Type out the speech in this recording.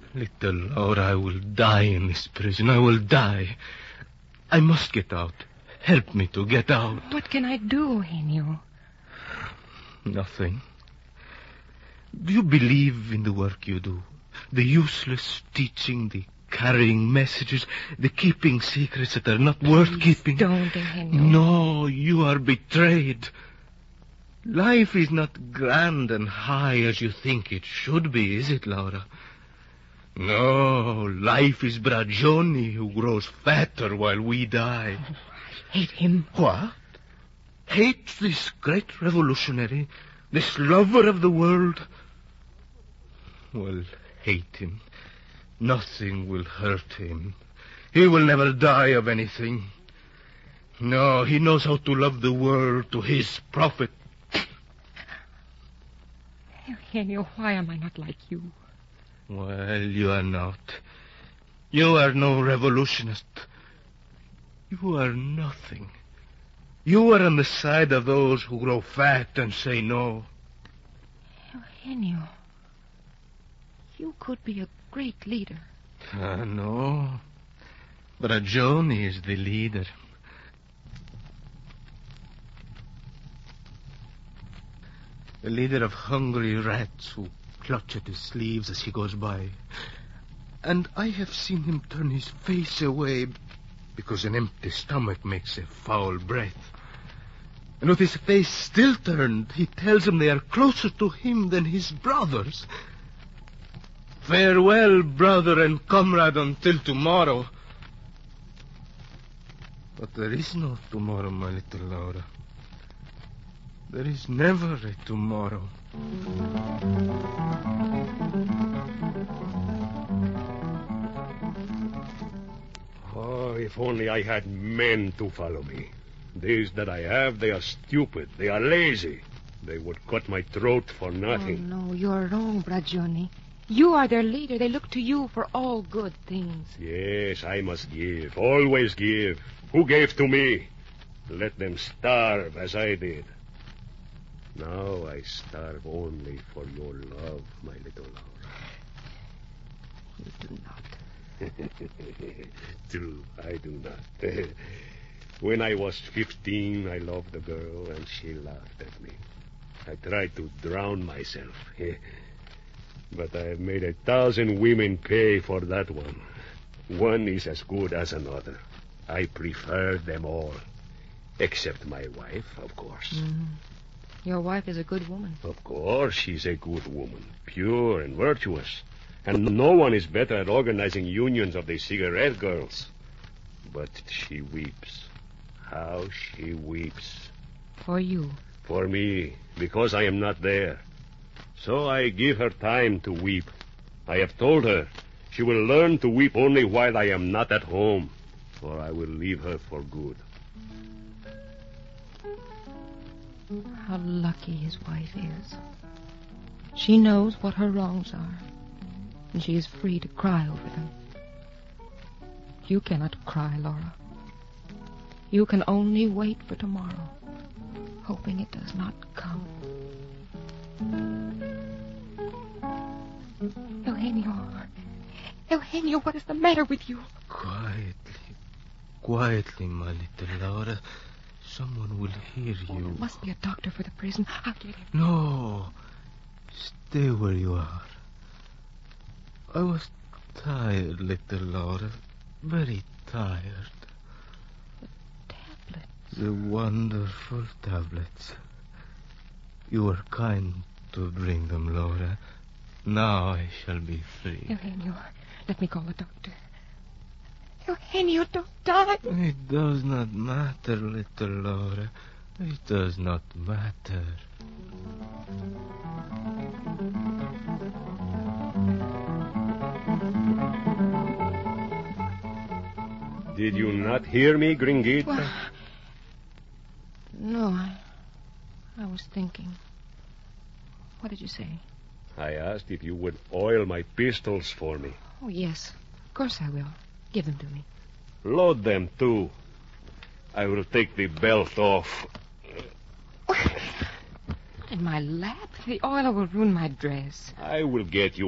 Little Laura, I will die in this prison. I will die. I must get out. Help me to get out. What can I do, Eugenio? Nothing. Do you believe in the work you do? The useless teaching, the carrying messages, the keeping secrets that are not worth keeping? Don't, Eugenio. No, you are betrayed. Life is not grand and high as you think it should be, is it, Laura? No, life is Bragioni who grows fatter while we die. Oh, I hate him. What? Hate this great revolutionary, this lover of the world? Well, hate him. Nothing will hurt him. He will never die of anything. No, he knows how to love the world to his profit. Eugenio, why am I not like you? Well, you are not. You are no revolutionist. You are nothing. You are on the side of those who grow fat and say no. Eugenio, you could be a great leader. No. Bragioni is the leader. The leader of hungry rats who clutch at his sleeves as he goes by. And I have seen him turn his face away because an empty stomach makes a foul breath. And with his face still turned, he tells them they are closer to him than his brothers. Farewell, brother and comrade, until tomorrow. But there is no tomorrow, my little Laura. There is never a tomorrow. Oh, if only I had men to follow me. These that I have, they are stupid. They are lazy. They would cut my throat for nothing. Oh, no, you're wrong, Bragioni. You are their leader. They look to you for all good things. Yes, I must give. Always give. Who gave to me? Let them starve as I did. Now I starve only for your love, my little Laura. You do not. True, I do not. When I was 15, I loved a girl, and she laughed at me. I tried to drown myself. But I have made 1,000 women pay for that one. One is as good as another. I prefer them all. Except my wife, of course. Your wife is a good woman. Of course, she's a good woman. Pure and virtuous. And no one is better at organizing unions of the cigarette girls. But she weeps. How she weeps. For you. For me, because I am not there. So I give her time to weep. I have told her she will learn to weep only while I am not at home, or I will leave her for good. How lucky his wife is. She knows what her wrongs are, and she is free to cry over them. You cannot cry, Laura. You can only wait for tomorrow, hoping it does not come. Eugenio, what is the matter with you? Quietly, my little Laura. Someone will hear you. There must be a doctor for the prison. I'll get him. No. Stay where you are. I was tired, little Laura. Very tired. The tablets. The wonderful tablets. You were kind to bring them, Laura. Now I shall be free. Eugenio, let me call the doctor. Eugenio, don't die. It does not matter, little Laura. It does not matter. Did you not hear me, Gringuita? Well, no, I was thinking. What did you say? I asked if you would oil my pistols for me. Oh, yes. Of course I will. Give them to me. Load them, too. I will take the belt off. In my lap? The oil will ruin my dress. I will get you